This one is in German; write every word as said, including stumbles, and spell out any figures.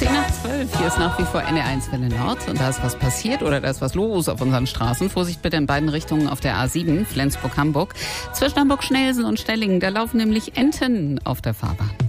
zehn nach zwölf, hier ist nach wie vor N R eins Welle Nord und da ist was passiert oder da ist was los auf unseren Straßen. Vorsicht bitte in beiden Richtungen auf der A sieben, Flensburg-Hamburg. Zwischen Hamburg-Schnelsen und Stellingen, da laufen nämlich Enten auf der Fahrbahn.